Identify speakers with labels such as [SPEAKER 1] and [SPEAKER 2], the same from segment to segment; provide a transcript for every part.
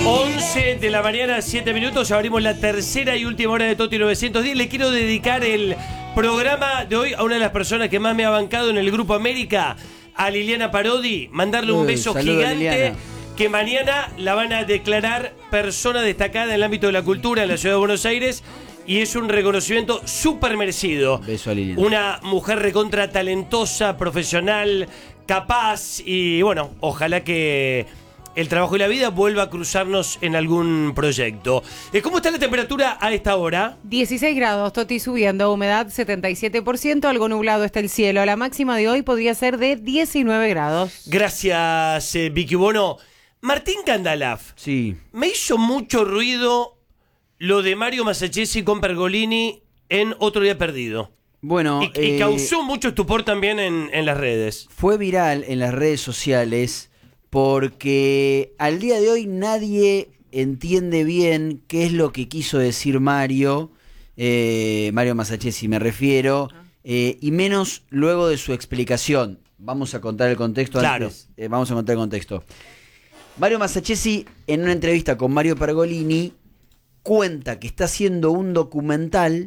[SPEAKER 1] 11 de la mañana, 7 minutos. Abrimos la tercera y última hora de Toti 910. Le quiero dedicar el programa de hoy a una de las personas que más me ha bancado en el Grupo América, a Liliana Parodi. Mandarle un beso gigante. Liliana. Que mañana la van a declarar persona destacada en el ámbito de la cultura en la ciudad de Buenos Aires. Y es un reconocimiento súper merecido.
[SPEAKER 2] Beso a Liliana.
[SPEAKER 1] Una mujer recontra talentosa, profesional, capaz. Y bueno, ojalá que el trabajo y la vida vuelva a cruzarnos en algún proyecto. ¿Cómo está la temperatura a esta hora?
[SPEAKER 3] 16 grados, Toti, subiendo, humedad 77%, algo nublado está el cielo. La máxima de hoy podría ser de 19 grados.
[SPEAKER 1] Gracias, Vicky Bono. Martín Candalaf.
[SPEAKER 2] Sí.
[SPEAKER 1] Me hizo mucho ruido lo de Mario Masachesi con Pergolini en Otro Día Perdido.
[SPEAKER 2] Bueno,
[SPEAKER 1] y causó mucho estupor también en las redes.
[SPEAKER 2] Fue viral en las redes sociales porque al día de hoy nadie entiende bien qué es lo que quiso decir Mario Masachesi me refiero, y menos luego de su explicación. Vamos a contar el contexto
[SPEAKER 1] claro.
[SPEAKER 2] Antes. Vamos a contar el contexto. Mario Masachesi, en una entrevista con Mario Pergolini, cuenta que está haciendo un documental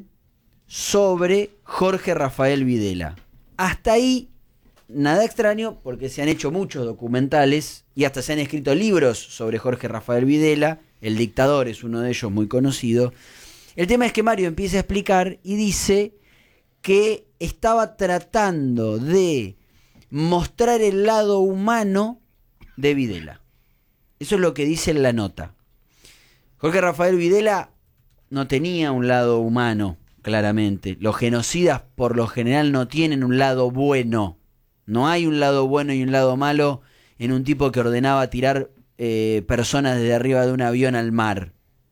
[SPEAKER 2] sobre Jorge Rafael Videla. Hasta ahí, nada extraño, porque se han hecho muchos documentales y hasta se han escrito libros sobre Jorge Rafael Videla. El dictador es uno de ellos, muy conocido. El tema es que Mario empieza a explicar y dice que estaba tratando de mostrar el lado humano de Videla. Eso es lo que dice en la nota. Jorge Rafael Videla no tenía un lado humano, claramente. Los genocidas por lo general no tienen un lado bueno. No hay un lado bueno y un lado malo en un tipo que ordenaba tirar personas desde arriba de un avión al mar.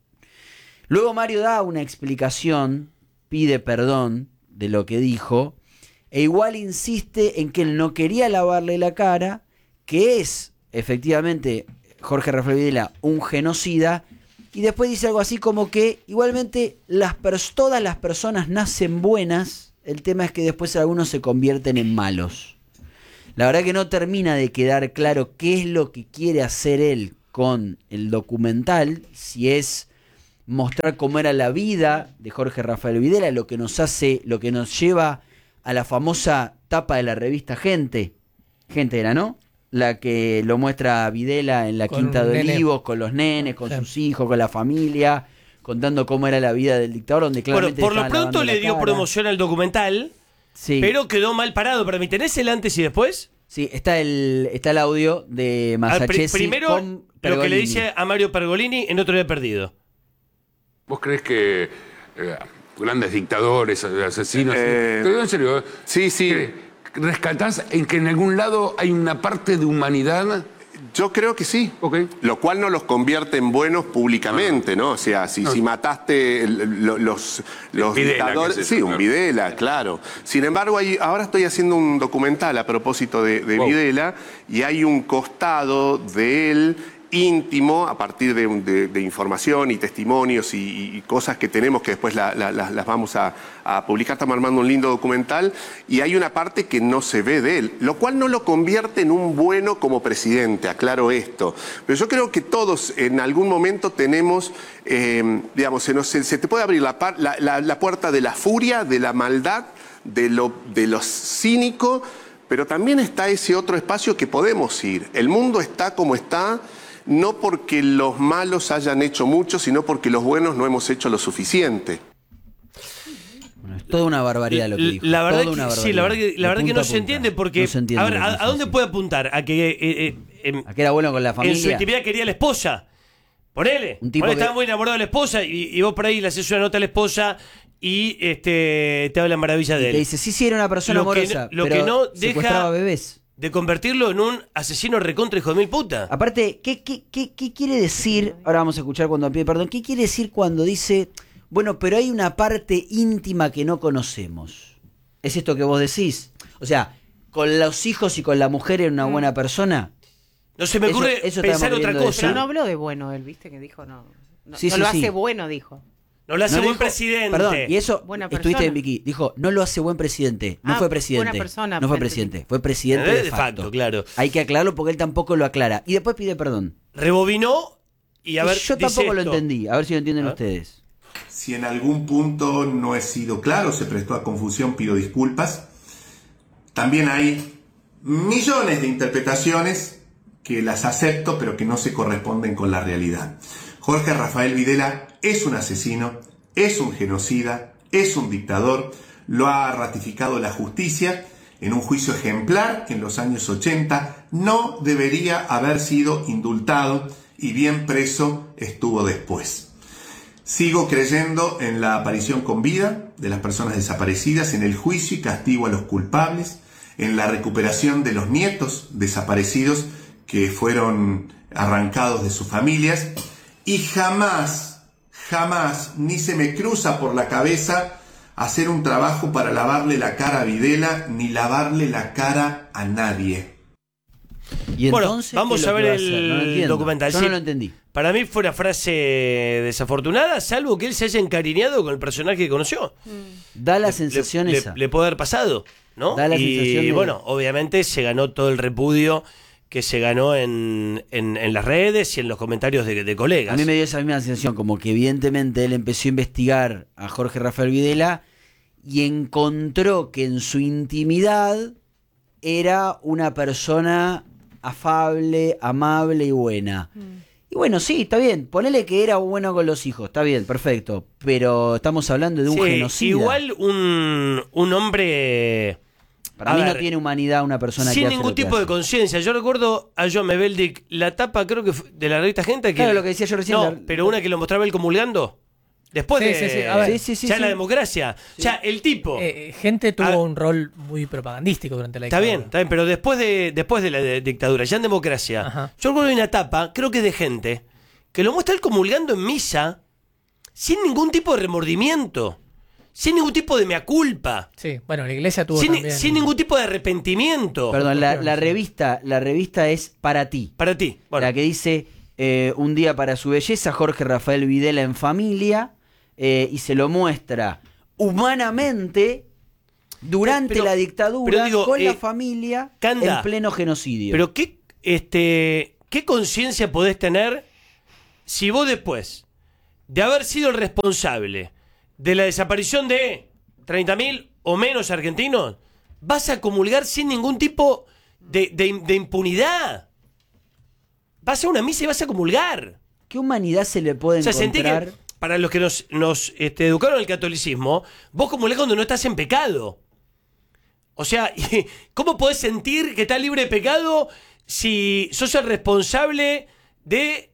[SPEAKER 2] Luego Mario da una explicación, pide perdón de lo que dijo, e igual insiste en que él no quería lavarle la cara, que es efectivamente Jorge Rafael Videla un genocida, y después dice algo así como que igualmente todas las personas nacen buenas, el tema es que después algunos se convierten en malos. La verdad que no termina de quedar claro qué es lo que quiere hacer él con el documental, si es mostrar cómo era la vida de Jorge Rafael Videla, lo que nos lleva a la famosa tapa de la revista Gente era, ¿no? La que lo muestra Videla en la Quinta de Olivos, con los nenes, con sus hijos, con la familia, contando cómo era la vida del dictador, donde claramente
[SPEAKER 1] por lo pronto le dio promoción al documental, sí, pero quedó mal parado. ¿Para mí tenés el antes y después?
[SPEAKER 2] Sí, está el audio de Masachesi.
[SPEAKER 1] Primero, con lo que le dice a Mario Pergolini en Otro Día Perdido.
[SPEAKER 4] ¿Vos crees que grandes dictadores, asesinos... Te digo en serio.
[SPEAKER 5] Sí.
[SPEAKER 4] ¿Rescatás en que en algún lado hay una parte de humanidad?
[SPEAKER 5] Yo creo que sí.
[SPEAKER 4] Okay.
[SPEAKER 5] Lo cual no los convierte en buenos públicamente, ¿no? O sea, si mataste los dictadores... Sí, un Videla, claro. Sin embargo, ahora estoy haciendo un documental a propósito de Videla, y hay un costado de él íntimo, a partir de información y testimonios y cosas que tenemos que después las vamos a publicar. Estamos armando un lindo documental y hay una parte que no se ve de él, lo cual no lo convierte en un bueno como presidente, aclaro esto. Pero yo creo que todos en algún momento tenemos, digamos, se te puede abrir la puerta de la furia, de la maldad, de lo cínico, pero también está ese otro espacio que podemos ir. El mundo está como está, no porque los malos hayan hecho mucho, sino porque los buenos no hemos hecho lo suficiente.
[SPEAKER 2] Bueno, es toda una barbaridad lo que dijo.
[SPEAKER 1] La verdad que no se entiende porque...
[SPEAKER 2] No se entiende,
[SPEAKER 1] a ver, ¿a dónde puede apuntar? A que
[SPEAKER 2] era bueno con la familia.
[SPEAKER 1] En su intimidad quería a la esposa. Ponele.
[SPEAKER 2] Un tipo
[SPEAKER 1] estaba muy enamorado de la esposa y vos por ahí le haces una nota a la esposa y te hablan maravilla de él.
[SPEAKER 2] Te dice, sí, era una persona amorosa,
[SPEAKER 1] lo
[SPEAKER 2] pero
[SPEAKER 1] que no
[SPEAKER 2] secuestraba
[SPEAKER 1] deja
[SPEAKER 2] bebés.
[SPEAKER 1] De convertirlo en un asesino recontra hijo de mil puta.
[SPEAKER 2] Aparte, ¿qué quiere decir? Ahora vamos a escuchar cuando pide perdón. ¿Qué quiere decir cuando dice, bueno, pero hay una parte íntima que no conocemos? ¿Es esto que vos decís? O sea, ¿con los hijos y con la mujer era una buena persona?
[SPEAKER 1] No se me ocurre pensar otra cosa.
[SPEAKER 3] Pero no habló de bueno él, ¿viste? Que dijo no
[SPEAKER 2] sí,
[SPEAKER 3] lo hace bueno, dijo.
[SPEAKER 1] No lo hace buen
[SPEAKER 2] dijo,
[SPEAKER 1] presidente.
[SPEAKER 2] Perdón, y eso,
[SPEAKER 3] buena
[SPEAKER 2] estuviste
[SPEAKER 3] persona.
[SPEAKER 2] en Vicky. Dijo, no lo hace buen presidente. No fue presidente.
[SPEAKER 3] Buena persona,
[SPEAKER 2] no fue presidente. Fue presidente de facto.
[SPEAKER 1] Claro.
[SPEAKER 2] Hay que aclararlo porque él tampoco lo aclara. Y después pide perdón.
[SPEAKER 1] Rebobinó Y a ver,
[SPEAKER 2] yo
[SPEAKER 1] dice
[SPEAKER 2] tampoco lo
[SPEAKER 1] esto.
[SPEAKER 2] entendí. A ver si lo entienden ustedes.
[SPEAKER 6] Si en algún punto no he sido claro, se prestó a confusión, pido disculpas. También hay millones de interpretaciones que las acepto, pero que no se corresponden con la realidad. Jorge Rafael Videla es un asesino, es un genocida, es un dictador, lo ha ratificado la justicia en un juicio ejemplar que en los años 80 no debería haber sido indultado y bien preso estuvo después. Sigo creyendo en la aparición con vida de las personas desaparecidas, en el juicio y castigo a los culpables, en la recuperación de los nietos desaparecidos que fueron arrancados de sus familias, y jamás ni se me cruza por la cabeza hacer un trabajo para lavarle la cara a Videla ni lavarle la cara a nadie.
[SPEAKER 2] Y
[SPEAKER 1] Bueno,
[SPEAKER 2] entonces,
[SPEAKER 1] vamos
[SPEAKER 2] ¿qué es
[SPEAKER 1] a
[SPEAKER 2] lo
[SPEAKER 1] ver
[SPEAKER 2] que va a hacer? No lo
[SPEAKER 1] el
[SPEAKER 2] entiendo.
[SPEAKER 1] documental.
[SPEAKER 2] Yo
[SPEAKER 1] Sí,
[SPEAKER 2] no lo entendí.
[SPEAKER 1] Para mí fue una frase desafortunada, salvo que él se haya encariñado con el personaje que conoció.
[SPEAKER 2] Da la sensación esa.
[SPEAKER 1] Le puede haber pasado, ¿no?
[SPEAKER 2] Da la
[SPEAKER 1] y
[SPEAKER 2] sensación de-
[SPEAKER 1] bueno, obviamente se ganó todo el repudio que se ganó en las redes y en los comentarios de colegas.
[SPEAKER 2] A mí me dio esa misma sensación, como que evidentemente él empezó a investigar a Jorge Rafael Videla y encontró que en su intimidad era una persona afable, amable y buena. Y bueno, sí, está bien, ponele que era bueno con los hijos, está bien, perfecto, pero estamos hablando de un
[SPEAKER 1] Sí,
[SPEAKER 2] genocida.
[SPEAKER 1] igual un hombre...
[SPEAKER 2] Para
[SPEAKER 1] a
[SPEAKER 2] mí
[SPEAKER 1] ver,
[SPEAKER 2] no tiene humanidad una persona que
[SPEAKER 1] sin
[SPEAKER 2] hace
[SPEAKER 1] ningún
[SPEAKER 2] lo que
[SPEAKER 1] tipo de
[SPEAKER 2] hace.
[SPEAKER 1] conciencia. Yo recuerdo a John Beldick, la tapa creo que fue de la revista Gente. Que
[SPEAKER 2] Claro, lo que decía yo recién.
[SPEAKER 1] No, pero una que lo mostraba él comulgando. Después
[SPEAKER 7] Sí,
[SPEAKER 1] de
[SPEAKER 7] sí, sí, a ver.
[SPEAKER 2] Sí,
[SPEAKER 1] ya
[SPEAKER 2] sí.
[SPEAKER 1] la democracia. O sea, el tipo...
[SPEAKER 7] Gente tuvo
[SPEAKER 1] Ah.
[SPEAKER 7] un rol muy propagandístico durante la
[SPEAKER 1] Está
[SPEAKER 7] dictadura.
[SPEAKER 1] bien, pero después de la dictadura, ya en democracia,
[SPEAKER 7] Ajá.
[SPEAKER 1] yo recuerdo una tapa, creo que es de Gente, que lo muestra él comulgando en misa, sin ningún tipo de remordimiento, sin ningún tipo de mea culpa,
[SPEAKER 7] Sí, bueno, la iglesia tuvo
[SPEAKER 1] sin,
[SPEAKER 7] también...
[SPEAKER 1] sin ningún tipo de arrepentimiento.
[SPEAKER 2] Perdón, la revista es Para Ti.
[SPEAKER 1] Para ti. Bueno,
[SPEAKER 2] La que dice Un día para su belleza, Jorge Rafael Videla en familia, y se lo muestra humanamente durante
[SPEAKER 1] Pero-
[SPEAKER 2] la dictadura
[SPEAKER 1] pero digo,
[SPEAKER 2] con la familia
[SPEAKER 1] Canda,
[SPEAKER 2] en pleno genocidio.
[SPEAKER 1] pero ¿qué conciencia podés tener si vos después de haber sido el responsable de la desaparición de 30.000 o menos argentinos, vas a comulgar sin ningún tipo de impunidad? Vas a una misa y vas a comulgar.
[SPEAKER 2] ¿Qué humanidad se le puede
[SPEAKER 1] O sea, sentí
[SPEAKER 2] encontrar?
[SPEAKER 1] que para los que nos educaron en el catolicismo, vos comulgás cuando no estás en pecado. O sea, ¿cómo podés sentir que estás libre de pecado si sos el responsable de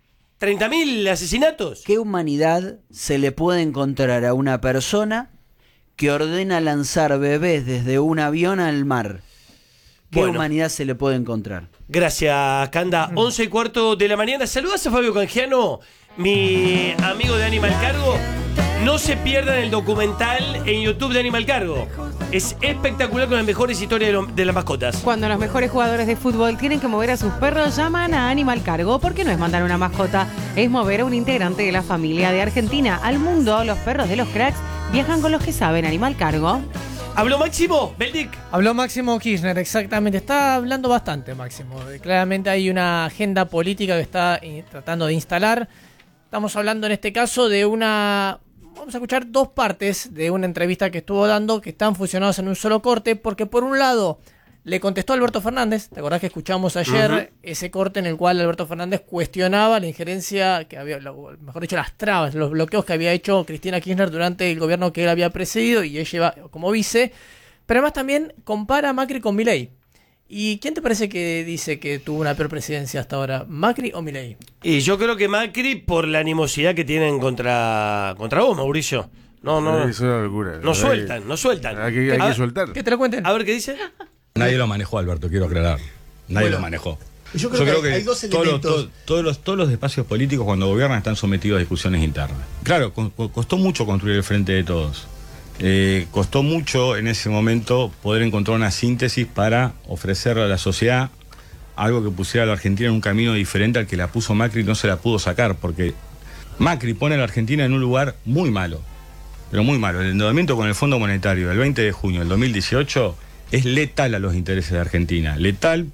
[SPEAKER 1] 30.000 asesinatos?
[SPEAKER 2] ¿Qué humanidad se le puede encontrar a una persona que ordena lanzar bebés desde un avión al mar? ¿Qué
[SPEAKER 1] Bueno.
[SPEAKER 2] humanidad se le puede encontrar?
[SPEAKER 1] Gracias, Canda. 11:15 de la mañana. Saludas a Fabio Canjiano, mi amigo de Animal Cargo. No se pierdan el documental en YouTube de Animal Cargo. Es espectacular, con las mejores historias de las mascotas.
[SPEAKER 3] Cuando los mejores jugadores de fútbol tienen que mover a sus perros, llaman a Animal Cargo, porque no es mandar una mascota, es mover a un integrante de la familia. De Argentina al mundo, los perros de los cracks viajan con los que saben. Animal Cargo.
[SPEAKER 1] ¿Habló Máximo Beldick?
[SPEAKER 7] Habló Máximo Kirchner, exactamente. Está hablando bastante Máximo. Claramente hay una agenda política que está tratando de instalar. Estamos hablando en este caso de una... Vamos a escuchar dos partes de una entrevista que estuvo dando que están fusionadas en un solo corte, porque por un lado le contestó a Alberto Fernández. ¿Te acordás que escuchamos ayer ese corte en el cual Alberto Fernández cuestionaba la injerencia que había, mejor dicho, las trabas, los bloqueos que había hecho Cristina Kirchner durante el gobierno que él había precedido y ella iba como vice? Pero además también compara a Macri con Milei. ¿Y quién te parece que dice que tuvo una peor presidencia hasta ahora, Macri o Milei?
[SPEAKER 1] Y yo creo que Macri, por la animosidad que tienen contra vos, Mauricio. No
[SPEAKER 4] Es una locura.
[SPEAKER 1] no sueltan.
[SPEAKER 4] Hay que
[SPEAKER 1] A ver,
[SPEAKER 4] soltar.
[SPEAKER 7] Que te lo cuenten.
[SPEAKER 1] A ver qué dice.
[SPEAKER 8] Nadie lo manejó, Alberto, quiero aclarar. Nadie lo manejó.
[SPEAKER 9] Yo creo que hay dos elementos.
[SPEAKER 8] Todos los espacios políticos cuando gobiernan están sometidos a discusiones internas. Claro, costó mucho construir el frente de todos. Costó mucho en ese momento poder encontrar una síntesis para ofrecerle a la sociedad algo que pusiera a la Argentina en un camino diferente al que la puso Macri y no se la pudo sacar, porque Macri pone a la Argentina en un lugar muy malo, pero muy malo. El endeudamiento con el Fondo Monetario del 20 de junio del 2018 es letal a los intereses de Argentina. Letal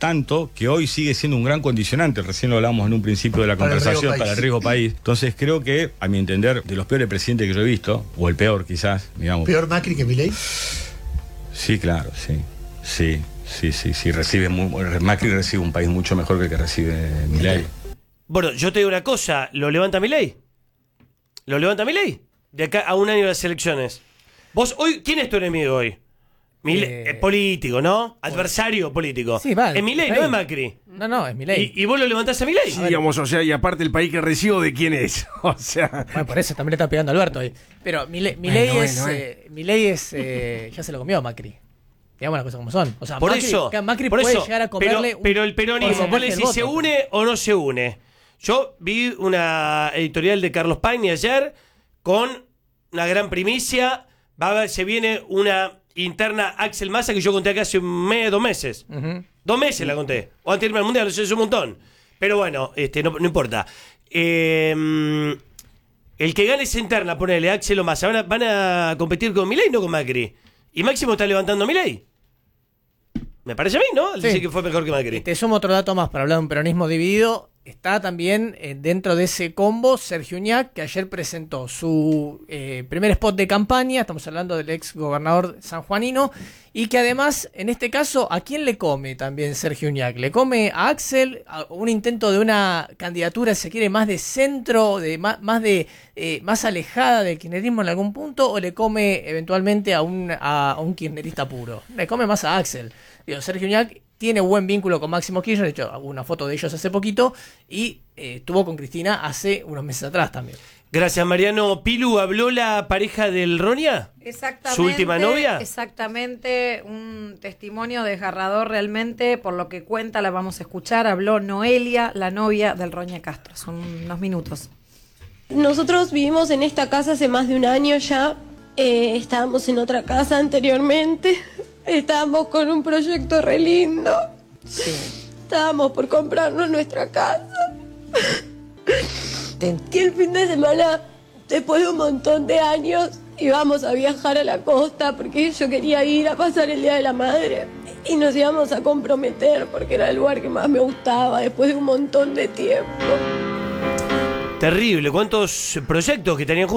[SPEAKER 8] tanto que hoy sigue siendo un gran condicionante. Recién lo hablamos en un principio de la conversación para el riesgo país. Entonces creo que, a mi entender, de los peores presidentes que yo he visto, o el peor quizás, digamos.
[SPEAKER 9] ¿Peor Macri que Milei?
[SPEAKER 8] Sí, claro, sí. Macri recibe un país mucho mejor que el que recibe Milei.
[SPEAKER 1] Bueno, yo te digo una cosa, ¿lo levanta Milei? ¿Lo levanta Milei? De acá a un año de las elecciones. Vos hoy, ¿quién es tu enemigo hoy? Político, ¿no? Adversario político.
[SPEAKER 7] Sí, vale.
[SPEAKER 1] Es Milei, no es Macri.
[SPEAKER 7] No, es Milei.
[SPEAKER 1] ¿Y vos lo levantás a Milei?
[SPEAKER 10] Sí, digamos, o sea, y aparte el país que recibo, ¿de quién es? O sea...
[SPEAKER 7] Bueno, por eso también le está pegando a Alberto ahí. Pero Milei es ya se lo comió a Macri. Digamos las cosas como son. O sea, Macri puede llegar a comerle
[SPEAKER 1] pero el peronismo, ¿vos le decís se une o no se une? Yo vi una editorial de Carlos Paine ayer con una gran primicia. Se viene una interna Axel Massa que yo conté acá hace 2 meses. 2 meses la conté. O antes de irme al mundial, eso es un montón. Pero bueno, no importa. El que gane esa interna, ponele Axel o Massa, van a competir con Milei, no con Macri. Y Máximo está levantando a Milei. Me parece a mí, ¿no? Al decir que fue mejor que Macri.
[SPEAKER 7] Te sumo otro dato más para hablar de un peronismo dividido. Está también dentro de ese combo Sergio Uñac, que ayer presentó su primer spot de campaña. Estamos hablando del ex gobernador sanjuanino. Y que además, en este caso, ¿a quién le come también Sergio Uñac? ¿Le come a Axel? ¿A un intento de una candidatura, si se quiere, más de centro, más alejada del kirchnerismo en algún punto? ¿O le come eventualmente a un kirchnerista puro? Le come más a Axel. Sergio Uñac tiene buen vínculo con Máximo Kirchner, de hecho, hubo una foto de ellos hace poquito, y estuvo con Cristina hace unos meses atrás también.
[SPEAKER 1] Gracias, Mariano. Pilu, ¿habló la pareja del Ronia?
[SPEAKER 11] Exactamente.
[SPEAKER 1] ¿Su última novia?
[SPEAKER 11] Exactamente, un testimonio desgarrador realmente, por lo que cuenta, la vamos a escuchar. Habló Noelia, la novia del Roña Castro. Son unos minutos.
[SPEAKER 12] Nosotros vivimos en esta casa hace más de 1 año ya. Estábamos en otra casa anteriormente. Estábamos con un proyecto re lindo.
[SPEAKER 11] Sí.
[SPEAKER 12] Estábamos por comprarnos nuestra casa. Y el fin de semana, después de un montón de años, íbamos a viajar a la costa porque yo quería ir a pasar el Día de la Madre. Y nos íbamos a comprometer porque era el lugar que más me gustaba después de un montón de tiempo.
[SPEAKER 1] Terrible. ¿Cuántos proyectos que tenían juntos?